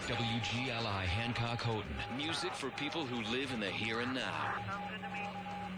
WGLI Hancock Houghton. Music for people who live in the here and now.